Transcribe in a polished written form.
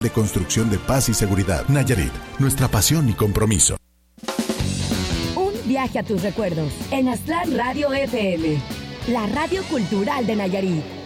de construcción de paz y seguridad. Nayarit, nuestra pasión y compromiso. Un viaje a tus recuerdos en Aztlán Radio FM, la radio cultural de Nayarit.